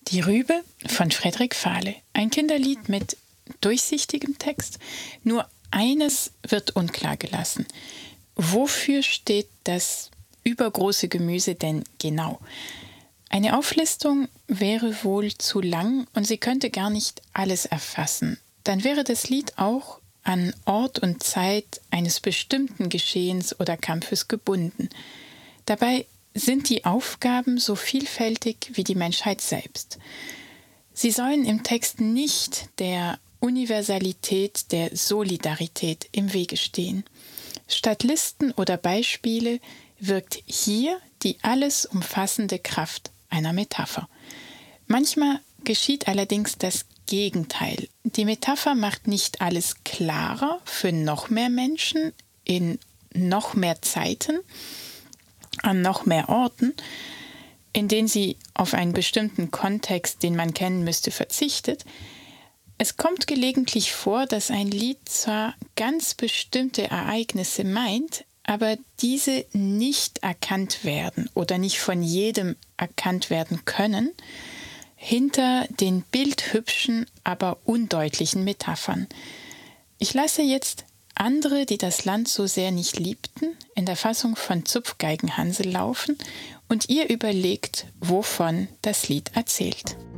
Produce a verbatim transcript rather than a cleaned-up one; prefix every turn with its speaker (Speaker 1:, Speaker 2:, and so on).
Speaker 1: Die Rübe von Frederik Fahle. Ein Kinderlied mit durchsichtigem Text. Nur eines wird unklar gelassen. Wofür steht das übergroße Gemüse denn genau? Eine Auflistung wäre wohl zu lang und sie könnte gar nicht alles erfassen. Dann wäre das Lied auch an Ort und Zeit eines bestimmten Geschehens oder Kampfes gebunden. Dabei sind die Aufgaben so vielfältig wie die Menschheit selbst. Sie sollen im Text nicht der Universalität, der Solidarität im Wege stehen. Statt Listen oder Beispiele wirkt hier die alles umfassende Kraft einer Metapher. Manchmal geschieht allerdings das Gegenteil. Die Metapher macht nicht alles klarer für noch mehr Menschen in noch mehr Zeiten, an noch mehr Orten, in denen sie auf einen bestimmten Kontext, den man kennen müsste, verzichtet. Es kommt gelegentlich vor, dass ein Lied zwar ganz bestimmte Ereignisse meint, aber diese nicht erkannt werden oder nicht von jedem erkannt werden können, hinter den bildhübschen, aber undeutlichen Metaphern. Ich lasse jetzt andere, die das Land so sehr nicht liebten, in der Fassung von Zupfgeigenhansel laufen und ihr überlegt, wovon das Lied erzählt.